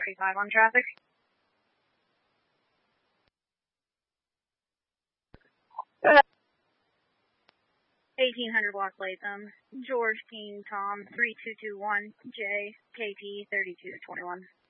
35 on traffic. 1800 block Latham, George King Tom 3221 J KT 3221.